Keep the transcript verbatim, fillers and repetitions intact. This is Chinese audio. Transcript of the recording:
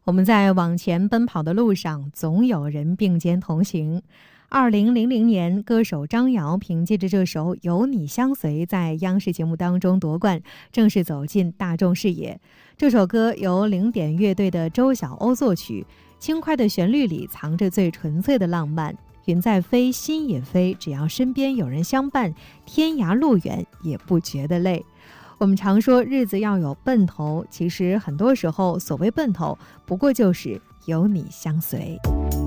我们在往前奔跑的路上，总有人并肩同行。二零零零年，歌手张瑶凭借着这首《有你相随》在央视节目当中夺冠，正式走进大众视野。这首歌由零点乐队的周晓鸥作曲，轻快的旋律里藏着最纯粹的浪漫。云在飞，心也飞，只要身边有人相伴，天涯路远也不觉得累。我们常说日子要有奔头，其实很多时候所谓奔头，不过就是有你相随。